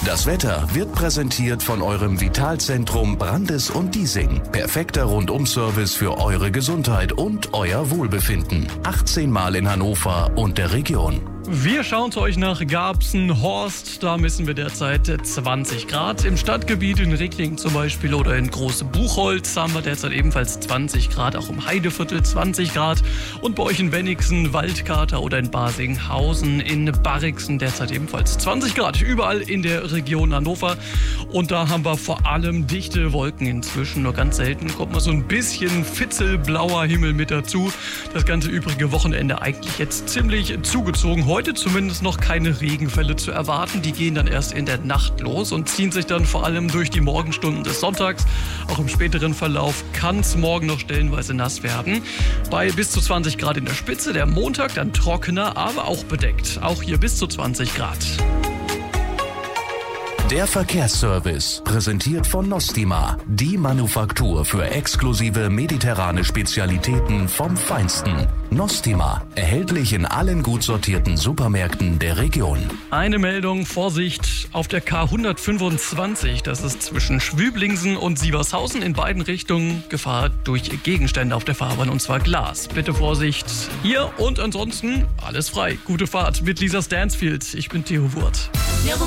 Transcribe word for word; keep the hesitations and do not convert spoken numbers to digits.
Das Wetter wird präsentiert von eurem Vitalzentrum Brandes und Diesing. Perfekter Rundum-Service für eure Gesundheit und euer Wohlbefinden. achtzehn Mal in Hannover und der Region. Wir schauen zu euch nach Garbsen-Horst. Da messen wir derzeit zwanzig Grad. Im Stadtgebiet in Ricklingen zum Beispiel oder in Große Buchholz haben wir derzeit ebenfalls zwanzig Grad. Auch im Heideviertel zwanzig Grad. Und bei euch in Wennigsen, Waldkater oder in Basinghausen, in Barrixen derzeit ebenfalls zwanzig Grad. Überall in der Region Hannover. Und da haben wir vor allem dichte Wolken inzwischen. Nur ganz selten kommt mal so ein bisschen fitzelblauer Himmel mit dazu. Das ganze übrige Wochenende eigentlich jetzt ziemlich zugezogen. Heute zumindest noch keine Regenfälle zu erwarten. Die gehen dann erst in der Nacht los und ziehen sich dann vor allem durch die Morgenstunden des Sonntags. Auch im späteren Verlauf kann es morgen noch stellenweise nass werden. Bei bis zu zwanzig Grad in der Spitze. Der Montag dann trockener, aber auch bedeckt. Auch hier bis zu zwanzig Grad. Der Verkehrsservice, präsentiert von Nostima, die Manufaktur für exklusive mediterrane Spezialitäten vom Feinsten. Nostima, erhältlich in allen gut sortierten Supermärkten der Region. Eine Meldung, Vorsicht, auf der K hundertfünfundzwanzig, das ist zwischen Schwüblingsen und Sievershausen, in beiden Richtungen Gefahr durch Gegenstände auf der Fahrbahn, und zwar Glas. Bitte Vorsicht hier und ansonsten alles frei. Gute Fahrt mit Lisa Stansfield. Ich bin Theo Wurt.